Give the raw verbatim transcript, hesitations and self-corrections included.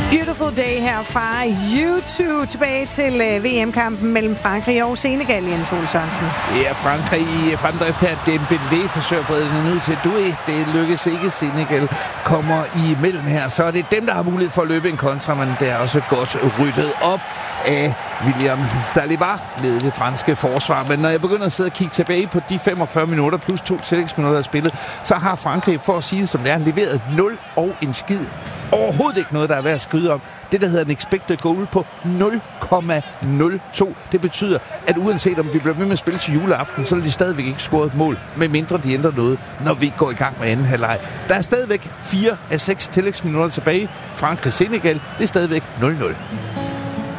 Beautiful Day her fra YouTube. Tilbage til uh, V M-kampen mellem Frankrig og Senegal, Jens Ole Sørensen. Ja, Frankrig i fremdrift her. Dembélé forsøger at brede den ud til Doué. Det lykkes ikke. Senegal kommer imellem her. Så er det dem, der har mulighed for at løbe en kontra, men det er også godt ryddet op af William Saliba, ledet det franske forsvar. Men når jeg begynder at sidde og kigge tilbage på de femogfyrre minutter plus to tillægsminutter af spillet, så har Frankrig, for at sige det som det er, leveret nul og en skid. Overhovedet ikke noget, der er værd at skyde om. Det, der hedder en expected goal på nul komma nul to. Det betyder, at uanset om vi bliver med med at spille til juleaften, så er de stadigvæk ikke scoret et mål, medmindre de ændrer noget, når vi går i gang med anden halvleg. Der er stadigvæk fire af seks tillægsminutter tilbage. Frankrig-Senegal, det er stadigvæk nul nul.